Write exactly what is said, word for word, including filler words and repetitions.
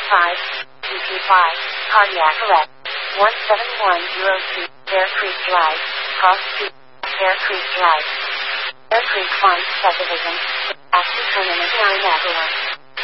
five, T P five, cardiac arrest. one seven one zero two, Bear Creek Drive, Cross Street, Bear Creek Drive. Bear Creek Farms Subdivision, Ashley Turner nine Avalon.